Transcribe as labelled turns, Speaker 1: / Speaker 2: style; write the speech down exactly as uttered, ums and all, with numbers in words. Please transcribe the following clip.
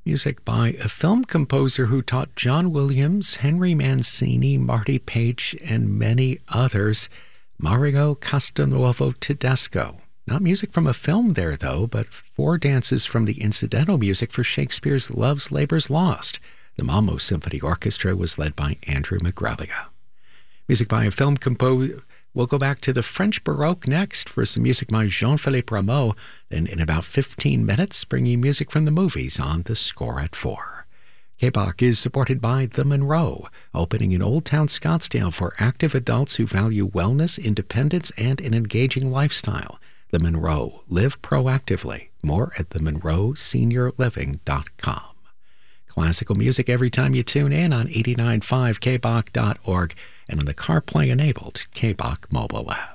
Speaker 1: Music by a film composer who taught John Williams, Henry Mancini, Marty Page, and many others, Mario Castelnuovo Tedesco. Not music from a film there, though, but four dances from the incidental music for Shakespeare's Love's Labour's Lost. The Malmo Symphony Orchestra was led by Andrew Magralia. Music by a film composer. We'll go back to the French Baroque next for some music by Jean-Philippe Rameau. Then in about fifteen minutes, bring you music from the movies on The Score at four. K B O C is supported by The Monroe, opening in Old Town Scottsdale for active adults who value wellness, independence, and an engaging lifestyle. The Monroe. Live proactively. More at the monroe senior living dot com. Classical music every time you tune in on eighty-nine point five K B O C dot org and on the CarPlay-enabled K B O C mobile app.